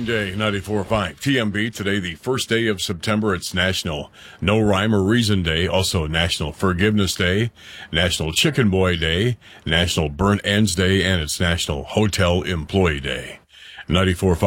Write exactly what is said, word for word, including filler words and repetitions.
Green Day, ninety-four point five T M B. Today, the first day of September. It's National No Rhyme or Reason Day. Also National Forgiveness Day, National Chicken Boy Day, National Burnt Ends Day, and it's National Hotel Employee Day. ninety-four point five